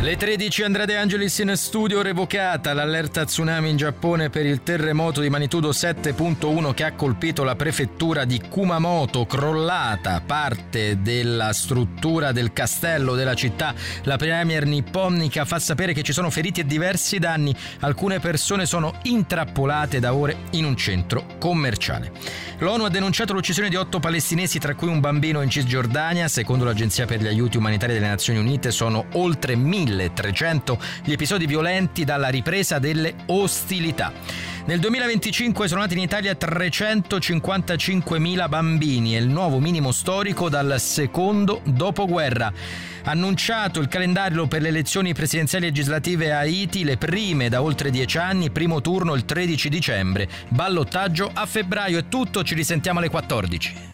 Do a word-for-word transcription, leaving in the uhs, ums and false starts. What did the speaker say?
Le tredici, Andrea De Angelis in studio. Revocata l'allerta tsunami in Giappone per il terremoto di magnitudo sette virgola uno che ha colpito la prefettura di Kumamoto. Crollata parte della struttura del castello della città. La premier nipponica fa sapere che ci sono feriti e diversi danni. Alcune persone sono intrappolate da ore in un centro commerciale. L'ONU ha denunciato l'uccisione di otto palestinesi, tra cui un bambino in Cisgiordania. Secondo l'Agenzia per gli aiuti umanitari delle Nazioni Unite sono oltre milletrecento gli episodi violenti dalla ripresa delle ostilità. Nel duemilaventicinque sono nati in Italia trecentocinquantacinquemila bambini, è il nuovo minimo storico dal secondo dopoguerra. Annunciato il calendario per le elezioni presidenziali e legislative a Haiti, le prime da oltre dieci anni, primo turno il tredici dicembre, ballottaggio a febbraio. È tutto, ci risentiamo alle quattordici.